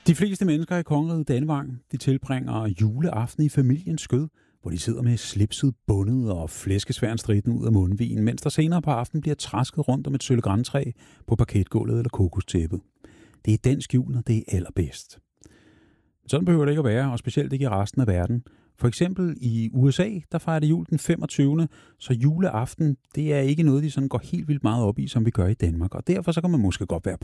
De fleste mennesker i kongeriget Dannebrog, de tilbringer juleaften i familiens skød, hvor de sidder med slipset bundet og flæskesværn stridende ud af mundvigen, mens der senere på aftenen bliver trasket rundt om et søllegræntræ på parketgulvet eller kokostæppet. Det er dansk jul, og det er allerbedst. Sådan behøver det ikke at være, og specielt ikke i resten af verden. For eksempel i USA, der fejrer det jul den 25. Så juleaften, det er ikke noget, de sådan går helt vildt meget op i, som vi gør i Danmark. Og derfor så kan man måske godt være